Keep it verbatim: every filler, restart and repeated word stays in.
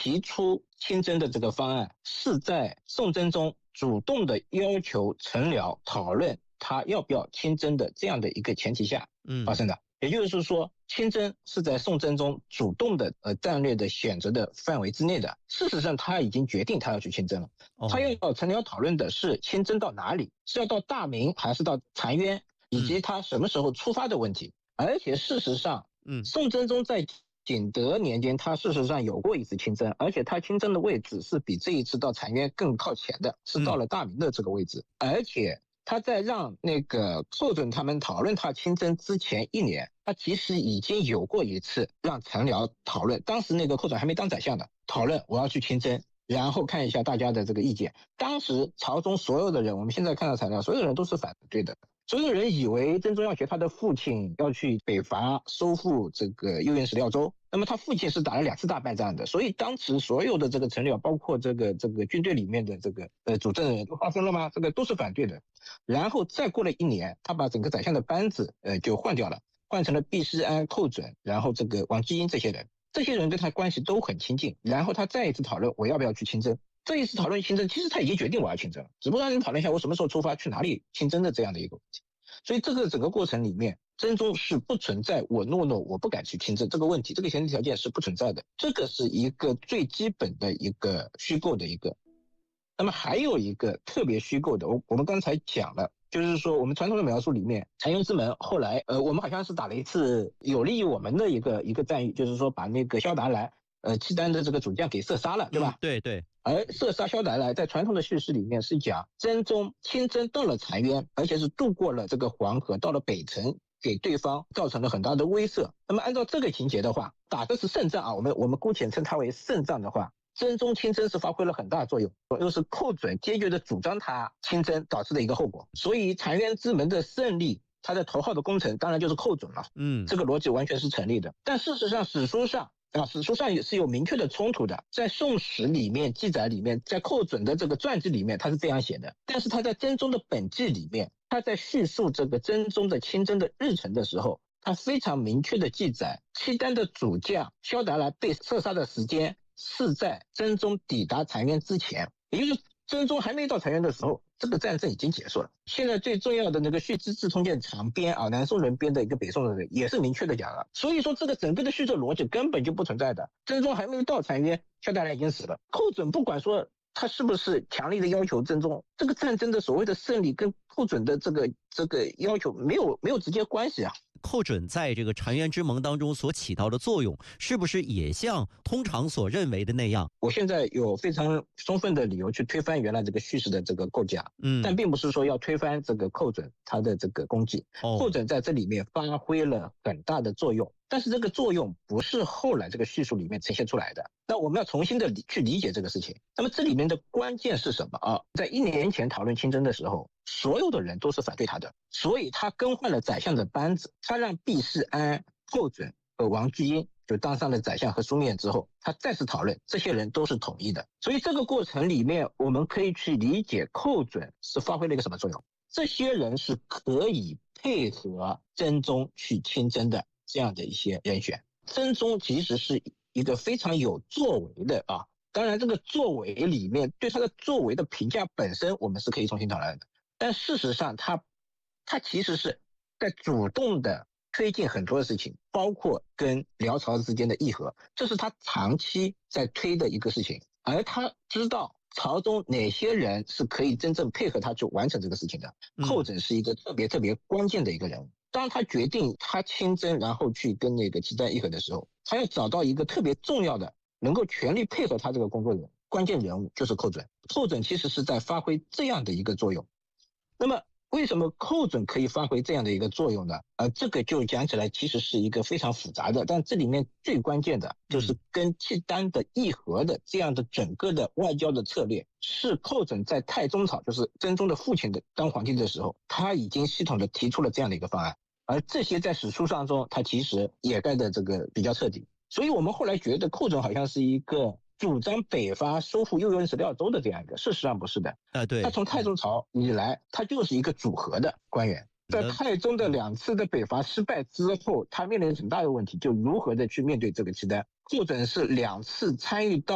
提出亲征的这个方案是在宋真宗主动的要求陈辽讨论他要不要亲征的这样的一个前提下发生的。嗯，也就是说，亲征是在宋真宗主动的呃战略的选择的范围之内的。事实上，他已经决定他要去亲征了。他要陈辽讨论的是亲征到哪里，是要到大明还是到澶渊，以及他什么时候出发的问题。嗯、而且事实上，嗯，宋真宗在景德年间，他事实上有过一次亲征，而且他亲征的位置是比这一次到澶渊更靠前的，是到了大明的这个位置。嗯、而且他在让那个寇准他们讨论他亲征之前一年，他其实已经有过一次让陈辽讨论，当时那个寇准还没当宰相的，讨论我要去亲征，然后看一下大家的这个意见。当时朝中所有的人，我们现在看到材料，所有的人都是反对的。所有人以为真宗要学他的父亲要去北伐收复这个右元史廖州，那么他父亲是打了两次大败仗的，所以当时所有的这个臣僚，包括这个这个军队里面的这个呃主政人都发生了吗？这个都是反对的。然后再过了一年，他把整个宰相的班子呃就换掉了，换成了毕师安、寇准，然后这个王继英这些人，这些人跟他关系都很亲近。然后他再一次讨论我要不要去亲征。这一次讨论亲征，其实他已经决定我要亲征了，只不过让人讨论一下我什么时候出发，去哪里亲征的这样的一个问题。所以这个整个过程里面，真宗是不存在我诺诺我不敢去亲征这个问题，这个前提条件是不存在的，这个是一个最基本的一个虚构的一个。那么还有一个特别虚构的，我我们刚才讲了，就是说我们传统的描述里面，澶渊之门后来呃我们好像是打了一次有利于我们的一个一个战役，就是说把那个萧达来呃契丹的这个主将给射杀了，对吧？ 嗯、对对。 而射杀萧达来在传统的叙事里面是讲真宗亲征到了澶渊，而且是渡过了这个黄河到了北城，给对方造成了很大的威慑。那么按照这个情节的话，打的是胜仗啊，我们我们姑且称它为胜仗的话，真宗亲征是发挥了很大作用，又是寇准坚决的主张他亲征导致的一个后果。所以澶渊之门的胜利，他的头号的功臣当然就是寇准了。嗯，这个逻辑完全是成立的。但事实上史书上啊，史书上也是有明确的冲突的，在宋史里面记载里面，在寇准的这个传记里面他是这样写的，但是他在真宗的本纪里面，他在叙述这个真宗的亲征的日程的时候，他非常明确的记载契丹的主将萧达来被射杀的时间是在真宗抵达澶渊之前，也就是真宗还没到澶渊的时候，这个战争已经结束了。现在最重要的那个《续资治通鉴长编》啊，南宋人编的一个北宋的人也是明确的讲了。所以说这个整个的叙述逻辑根本就不存在的。真宗还没到澶渊，萧达来已经死了。寇准不管说他是不是强力的要求真宗，这个战争的所谓的胜利跟寇准的这个这个要求没有没有直接关系啊。 寇准在这个澶渊之盟当中所起到的作用，是不是也像通常所认为的那样？ 我现在有非常充分的理由去推翻原来这个叙事的这个构架，嗯，但并不是说要推翻这个寇准他的这个功绩。哦，寇准在这里面发挥了很大的作用，但是这个作用不是后来这个叙述里面呈现出来的。那我们要重新的去理解这个事情。那么这里面的关键是什么啊？在一年前讨论亲征的时候，所有的人都是反对他的，所以他更换了宰相的班子，他让毕士安、寇准和王巨英就当上了宰相和枢密院之后，他再次讨论，这些人都是统一的。所以这个过程里面，我们可以去理解寇准是发挥了一个什么作用。这些人是可以配合真宗去亲征的这样的一些人选。真宗其实是一个非常有作为的啊，当然这个作为里面对他的作为的评价本身我们是可以重新讨论的，但事实上他他其实是在主动的推进很多的事情，包括跟辽朝之间的议和，这是他长期在推的一个事情，而他知道朝中哪些人是可以真正配合他去完成这个事情的。寇准是一个特别特别关键的一个人物。当他决定他亲征然后去跟那个契丹议和的时候，他要找到一个特别重要的能够全力配合他这个工作人关键人物，就是寇准。寇准其实是在发挥这样的一个作用。那么为什么寇准可以发挥这样的一个作用呢？呃，这个就讲起来其实是一个非常复杂的，但这里面最关键的就是跟契丹的议和的这样的整个的外交的策略，是寇准在太宗朝，就是真宗的父亲的当皇帝的时候，他已经系统的提出了这样的一个方案。而这些在史书上中，他其实掩盖的这个比较彻底，所以我们后来觉得寇准好像是一个主张北伐收复右元史廖州的这样一个，事实上不是的。 啊，对， 他从太宗朝以来，他就是一个组合的官员。在太宗的两次的北伐失败之后，他面临很大的问题，就如何的去面对这个契丹。寇准是两次参与到